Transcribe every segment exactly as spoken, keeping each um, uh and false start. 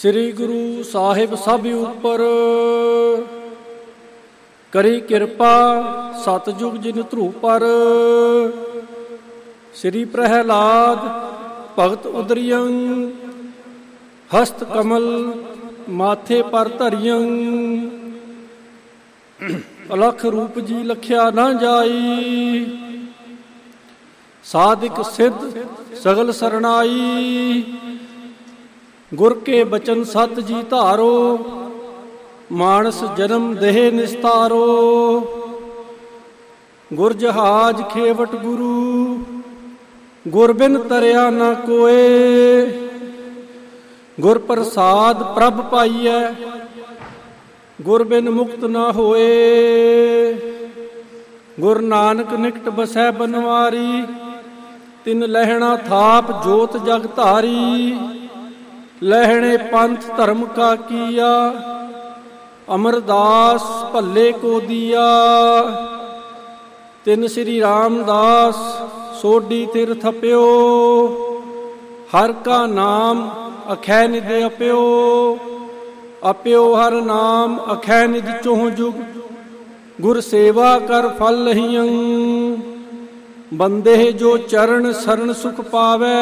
ਸ੍ਰੀ ਗੁਰੂ ਸਾਹਿਬ ਸਭ ਉੱਪਰ ਕਰੀ ਕਿਰਪਾ ਸਤਿਜੁਗ ਜਿਨ ਧਰੂ ਪਰ। ਸ੍ਰੀ ਪ੍ਰਹਿਲਾਦ ਭਗਤ ਉਦਰਿਯੰ ਹਸਤ ਕਮਲ ਮਾਥੇ ਪਰ ਧਰਿਯੰ। ਅਲਖ ਰੂਪ ਜੀ ਲਖਿਆ ਨਾ ਜਾਈ ਸਾਧਿਕ ਸਿੱਧ ਸਗਲ ਸਰਣਾਈ। ਗੁਰ ਕੇ ਬਚਨ ਸਤ ਜੀ ਧਾਰੋ ਮਾਨਸ ਜਨਮ ਦੇਹ ਨਿਸਤਾਰੋ। ਗੁਰ ਜਹਾਜ ਖੇਵਟ ਗੁਰੂ ਗੁਰ ਬਿਨ ਤਰਿਆ ਨਾ ਕੋਏ। ਗੁਰ ਪ੍ਰਸਾਦ ਪ੍ਰਭ ਪਾਈਐ ਗੁਰ ਬਿਨ ਮੁਕਤ ਨਾ ਹੋਏ। ਗੁਰ ਨਾਨਕ ਨਿਕਟ ਬਸੈ ਬਨਵਾਰੀ ਤਿਨ ਲਹਿਣਾ ਥਾਪ ਜੋਤ ਜਗ ਧਾਰੀ। ਲਹਿਣੇ ਪੰਥ ਧਰਮ ਕਾ ਕੀਆ ਅਮਰਦਾਸ ਭੱਲੇ ਕੋ ਦੀਆ। ਤਿਨ ਸ੍ਰੀ ਰਾਮਦਾਸ ਸੋਢੀ ਤਿਰ ਥਪਿਓ ਹਰ ਕਾ ਨਾਮ ਅਖੈ ਨਿਧ ਅਪਿਓ। ਅਪਿਓ ਹਰ ਨਾਮ ਅਖੈ ਨਿਧ ਚੋਹ ਜੁਗ ਗੁਰ ਸੇਵਾ ਕਰ ਫਲ ਲਹੀਆਂ। ਬੰਦੇ ਜੋ ਚਰਨ ਸਰਣ ਸੁਖ ਪਾਵੈ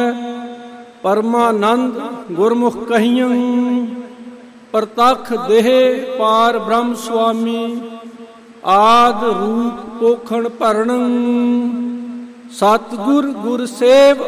ਪਰਮਾਨੰਦ ਗੁਰਮੁਖ ਕਹੀਆਂ। ਪ੍ਰਤੱਖ ਦੇਹ ਪਾਰ ਬ੍ਰਹਮ ਸੁਆਮੀ ਆਦ ਰੂਪ ਪੋਖਣ ਭਰਣ। ਸਤਿਗੁਰ ਗੁਰ ਸੇਵ